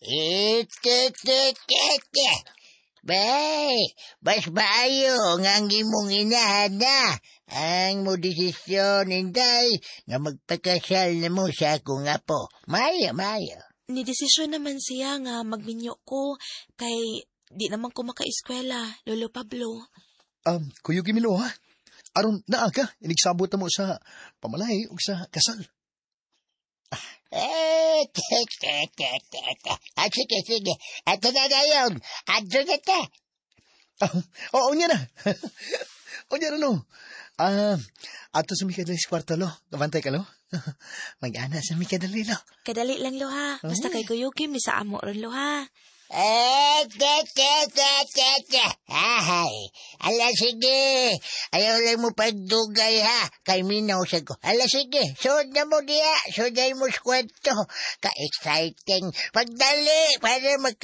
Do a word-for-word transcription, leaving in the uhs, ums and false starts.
Ite, ite, ite. Bay, mas maayo nga ang imong inahana. Ang mo desisyon, Inday, nga magpakasal na mo sa akong apo. Maayo, maayo. Nidesisyon naman siya nga magminyo ko kay di naman ko maka-eskwela, Lolo Pablo. Um, Kuya Gimilo ha? Aron naa ka, inigsabot mo sa pamalay o sa kasal. Eh, te, te, te, te, te. Ah, sige, sige. Ito na na yun. Ando na te. Ah, oo, niya na. O niya na, no. Ah, ato sa Mikadali sa kwarto, lo. Kabantay ka, lo. Mag-ana sa Mikadali, lo. Kadali lang, lo ha. Basta Ay. kay Kuyukim, ni sa amo ron, lo ha. Eh, te, te, te, te, te. Ay, ala sige. Ayaw lang mo pagdugay ha. Kay minaw sa ko. Ala sige, sud na mo diya. Suday mo sa kwento. Ka-exciting. Pagdali, para mag